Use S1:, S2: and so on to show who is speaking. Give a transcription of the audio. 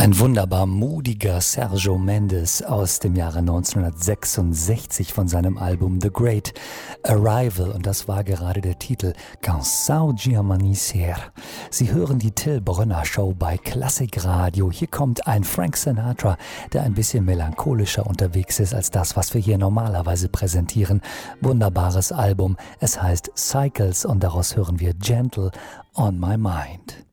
S1: Ein wunderbar mutiger Sergio Mendes aus dem Jahre 1966 von seinem Album The Great Arrival, und das war gerade der Titel Canção de Amanhecer. Sie hören die Till Brönner Show bei Klassikradio. Hier kommt ein Frank Sinatra, der ein bisschen melancholischer unterwegs ist als das, was wir hier normalerweise präsentieren. Wunderbares Album, es heißt Cycles und daraus hören wir Gentle on My Mind.